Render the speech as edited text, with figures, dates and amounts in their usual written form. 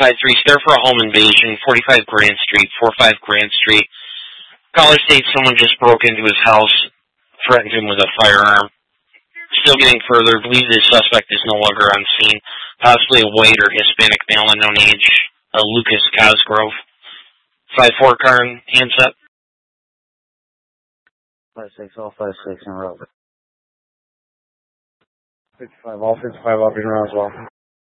5-3, stare for a home invasion, 45 Grand Street, 4-5 Grand Street. Caller states someone just broke into his house, threatened him with a firearm. Still getting further, believe the suspect is no longer on scene. Possibly a white or Hispanic male unknown age, Lucas Cosgrove. 5-4 car, hands up. 5-6, all 5-6 in route. 55, all 55 up in route as well.